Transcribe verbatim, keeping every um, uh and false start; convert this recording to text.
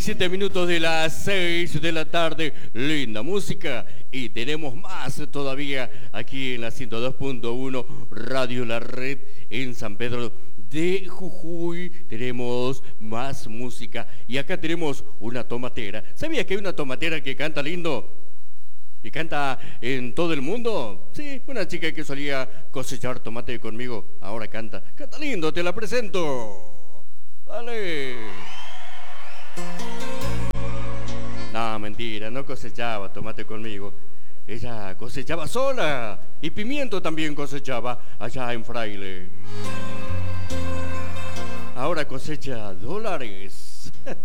Siete minutos de las seis de la tarde, linda música y tenemos más todavía aquí en la ciento dos punto uno Radio La Red en San Pedro de Jujuy. Tenemos más música y acá tenemos una tomatera. ¿Sabías que hay una tomatera que canta lindo? ¿Y canta en todo el mundo? Sí, una chica que solía cosechar tomate conmigo, ahora canta. Canta lindo, te la presento. Dale. No, mentira, no cosechaba tomate conmigo. Ella cosechaba sola y pimiento también cosechaba allá en Fraile. Ahora cosecha dólares.